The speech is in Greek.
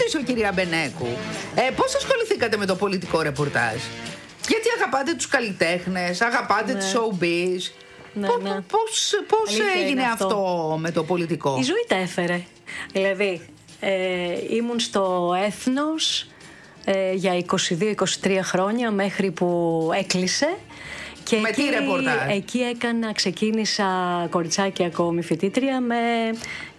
ρωτήσω, κυρία Μπενέκου, πώς ασχοληθήκατε με το πολιτικό ρεπορτάζ? Γιατί αγαπάτε τους καλλιτέχνες, αγαπάτε τη showbiz. Πώς έγινε αυτό με το πολιτικό? Η ζωή τα έφερε. Δηλαδή, ήμουν στο Έθνος για 22-23 χρόνια μέχρι που έκλεισε. Και με τι ρεπορτάζ? Εκεί ξεκίνησα κοριτσάκι ακόμη φοιτήτρια